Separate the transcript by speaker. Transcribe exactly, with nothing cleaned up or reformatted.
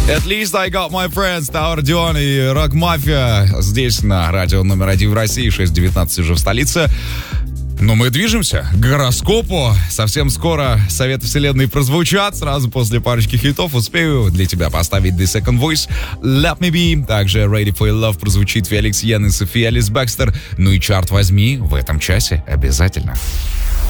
Speaker 1: At least I got my friends, Tower Dion и Rock Mafia здесь на радио номер один в России, шесть девятнадцать уже в столице. Но мы движемся к гороскопу. Совсем скоро советы вселенной прозвучат. Сразу после парочки хитов успею для тебя поставить The Second Voice, Let Me Be. Также Ready For Your Love прозвучит Феликс Йен и София Элис Бэкстер. Ну и чарт возьми в этом часе обязательно.